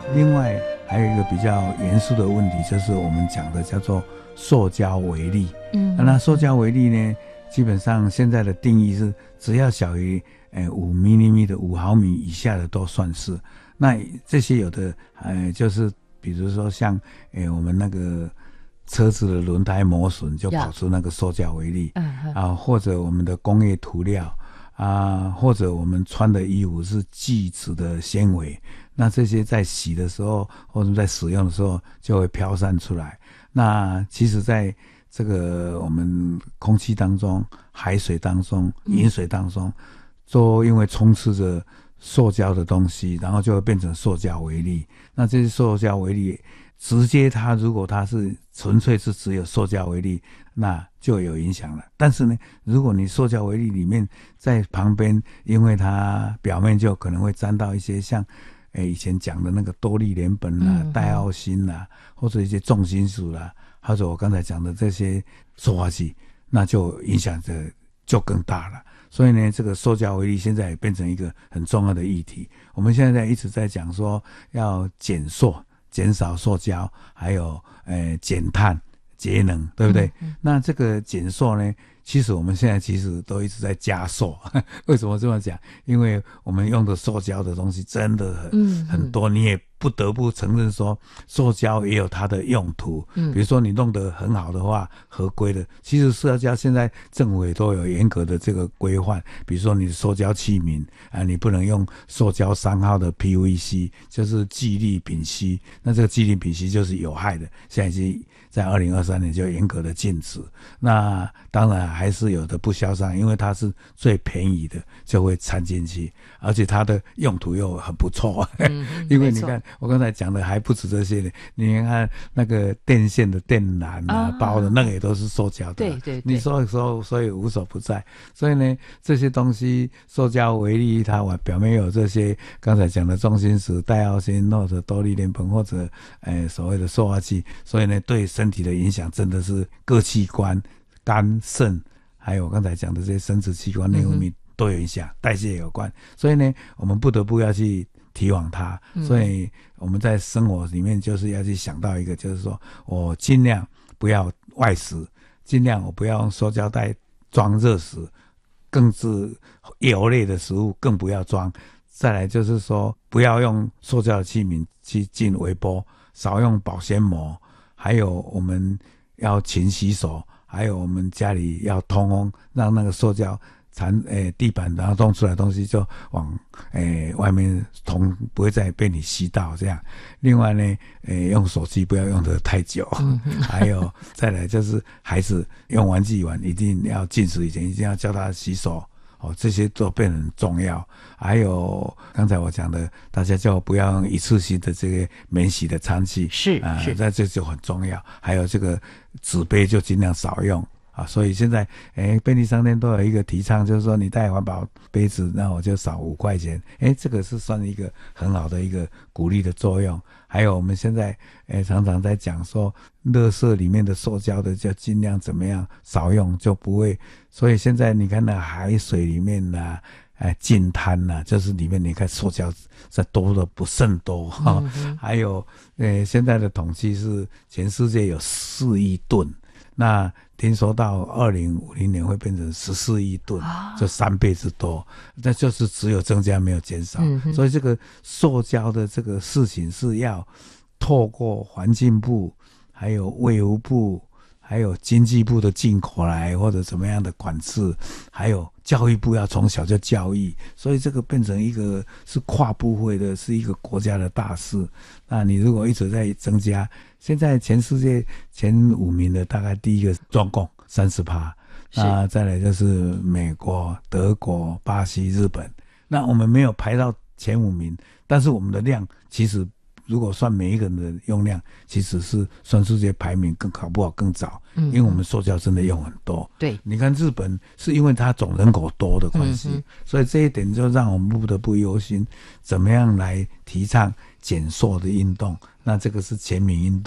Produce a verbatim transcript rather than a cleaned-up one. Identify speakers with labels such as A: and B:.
A: 另外还有一个比较严肃的问题，就是我们讲的叫做塑胶微粒。嗯，那塑胶微粒呢，基本上现在的定义是只要小于呃五 mm 的五毫米以下的都算是。那这些有的呃就是比如说像呃我们那个车子的轮胎磨损就跑出那个塑胶微粒、yeah. 啊，或者我们的工业涂料啊，或者我们穿的衣服是聚酯的纤维，那这些在洗的时候或者在使用的时候就会飘散出来。那其实在这个我们空气当中、海水当中、饮水当中都因为充斥着塑胶的东西，然后就会变成塑胶微粒。那这些塑胶微粒直接它如果它是纯粹是只有塑胶微粒，那就有影响了。但是呢，如果你塑胶微粒里面在旁边，因为它表面就可能会沾到一些像诶以前讲的那个多氯联苯啦、嗯、戴奥辛啦，或者一些重金属啦，或者我刚才讲的这些塑化剂，那就影响着就更大了。所以呢，这个塑胶微粒现在也变成一个很重要的议题。我们现在一直在讲说要减塑、减少塑胶，还有呃减碳、节能，对不对？嗯嗯、那这个减塑呢，其实我们现在其实都一直在加塑。为什么这么讲？因为我们用的塑胶的东西真的很、嗯嗯、很多，你也不得不承认说，塑胶也有它的用途。嗯，比如说你弄得很好的话，合规的，其实塑胶现在政府也都有严格的这个规范。比如说你的塑胶器皿啊，你不能用塑胶三号的 P V C， 就是聚氯丙烯。那这个聚氯丙烯就是有害的，现在已经在二零二三年就严格的禁止。那当然还是有的不销商，因为它是最便宜的，就会掺进去，而且它的用途又很不错。嗯、因为你看。我刚才讲的还不止这些呢，你看那个电线的电缆啊、啊包的那个也都是塑胶的，
B: 对对对，
A: 你说说所以无所不在。所以呢，这些东西塑胶微粒它表面有这些刚才讲的重金属、戴奥辛或者多氯联苯或者呃所谓的塑化剂，所以呢对身体的影响真的是各器官、肝、肾，还有我刚才讲的这些生殖器官内分泌都有影响，代谢有关。所以呢，我们不得不要去提防它，所以我们在生活里面就是要去想到一个，就是说我尽量不要外食，尽量我不要用塑胶袋装热食，更是油类的食物更不要装。再来就是说不要用塑胶的器皿去进微波，少用保鲜膜，还有我们要勤洗手，还有我们家里要通风，让那个塑胶残诶地板然后弄出来的东西就往诶外面通，不会再被你吸到这样。另外呢，诶用手机不要用得太久，嗯、还有再来就是孩子用玩具玩一定要禁止以前一定要教他洗手。哦，这些都变得很重要。还有刚才我讲的，大家就不要用一次性的这个免洗的餐具，
B: 是啊，
A: 那、呃、这就很重要。还有这个纸杯就尽量少用。啊，所以现在诶，便利商店都有一个提倡，就是说你带环保杯子，那我就少五块钱。诶，这个是算一个很好的一个鼓励的作用。还有我们现在诶常常在讲说，垃圾里面的塑胶的就尽量怎么样少用，就不会。所以现在你看那海水里面啦、哎净滩啦，就是里面你看塑胶是多的不胜多哈、嗯。还有诶现在的统计是全世界有四亿吨。那听说到二零五零年会变成十四亿吨，就三倍之多，那就是只有增加没有减少。嗯、所以这个塑胶的这个事情是要透过环境部、还有卫福部、还有经济部的进口来或者怎么样的管制，还有教育部要从小就教育，所以这个变成一个是跨部会的，是一个国家的大事。那你如果一直在增加，现在全世界前五名的大概第一个中共三十趴，那再来就是美国、德国、巴西、日本。那我们没有排到前五名，但是我们的量其实如果算每一个人的用量，其实是算世界排名更考不好更早，嗯，因为我们塑胶真的用很多。
B: 对，
A: 你看日本是因为它总人口多的关系，嗯，所以这一点就让我们不得不忧心，怎么样来提倡减塑的运动。那这个是全民运动。